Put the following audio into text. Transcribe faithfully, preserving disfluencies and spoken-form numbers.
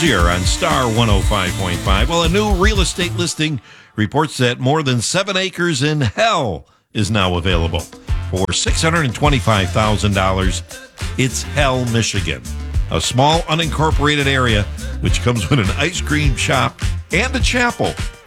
Hozier on Star one oh five point five. Well, a new real estate listing reports that more than seven acres in Hell is now available for six hundred twenty-five thousand dollars. It's Hell, Michigan, a small unincorporated area which comes with an ice cream shop and a chapel.